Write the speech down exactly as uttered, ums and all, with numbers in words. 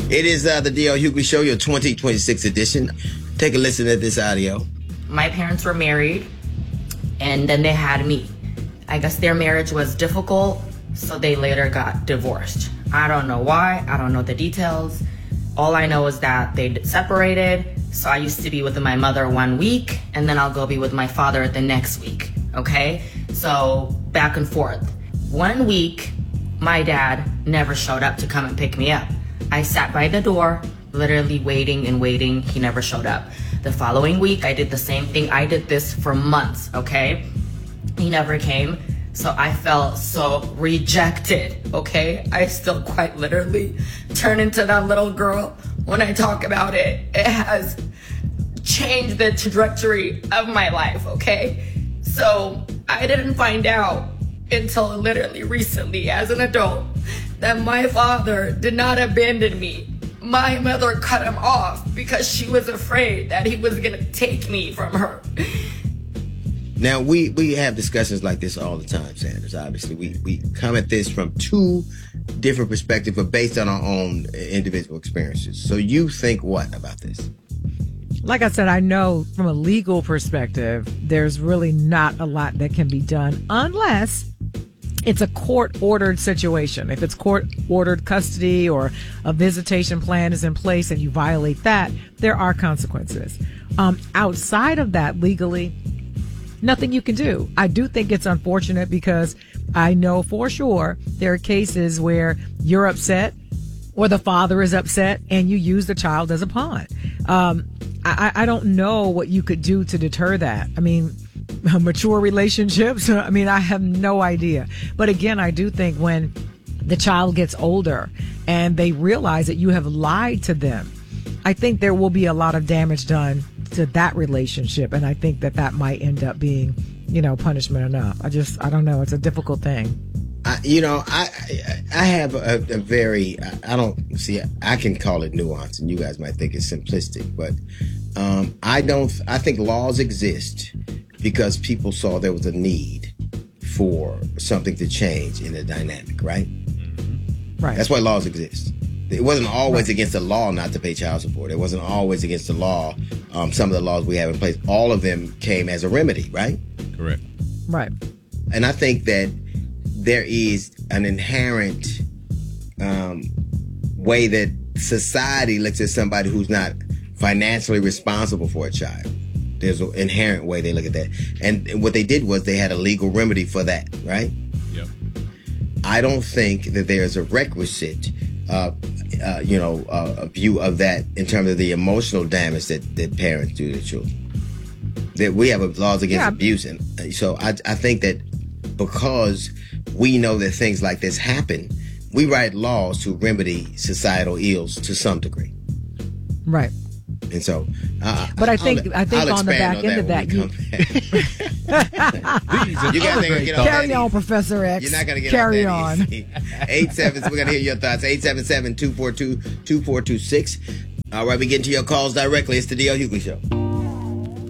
It is uh, the D L Hughley Show, your twenty twenty-six edition. Take a listen at this audio. My parents were married, and then they had me. I guess their marriage was difficult, so they later got divorced. I don't know why. I don't know the details. All I know is that they separated, so I used to be with my mother one week, and then I'll go be with my father the next week, okay? So back and forth. One week, my dad never showed up to come and pick me up. I sat by the door, literally waiting and waiting. He never showed up. The following week, I did the same thing. I did this for months, okay? He never came. So I felt so rejected, okay? I still quite literally turn into that little girl when I talk about it. It has changed the trajectory of my life, okay? So I didn't find out until literally recently as an adult that my father did not abandon me. My mother cut him off because she was afraid that he was gonna take me from her. Now, we, we have discussions like this all the time, Sanders. Obviously, we, we come at this from two different perspectives, but based on our own individual experiences. So you think what about this? Like I said, I know from a legal perspective, there's really not a lot that can be done unless it's a court-ordered situation. If it's court-ordered custody or a visitation plan is in place and you violate that, there are consequences. Um, outside of that, legally, nothing you can do. I do think it's unfortunate because I know for sure there are cases where you're upset or the father is upset and you use the child as a pawn. Um, I, I don't know what you could do to deter that. I mean, mature relationships, I mean, I have no idea. But again, I do think when the child gets older and they realize that you have lied to them, I think there will be a lot of damage done to that relationship, and I think that that might end up being, you know, punishment enough. I just, I don't know. It's a difficult thing. I, you know, I I have a, a very, I don't see, I can call it nuance, and you guys might think it's simplistic, but um, I don't, I think laws exist because people saw there was a need for something to change in the dynamic, right? Right. That's why laws exist. It wasn't always right. against the law not to pay child support. It wasn't always against the law. Um, some of the laws we have in place, all of them came as a remedy, right? Correct. Right. And I think that there is an inherent um, way that society looks at somebody who's not financially responsible for a child. There's an inherent way they look at that. And what they did was they had a legal remedy for that, right? Yep. I don't think that there's a requisite Uh, uh, you know, uh, a view of that in terms of the emotional damage that, that parents do to children. That we have laws against yeah. abuse, and so I, I think that because we know that things like this happen, we write laws to remedy societal ills to some degree. Right. And so, uh, but I think I'll, I think I'll on the back on end of that, you, you guys ain't gonna get on carry that on, easy. Professor X. You're not gonna get carry on. on. Eight seven. We're gonna hear your thoughts. Eight seven seven two four two two four two six. All right, we get into your calls directly. It's the D L Hughley Show.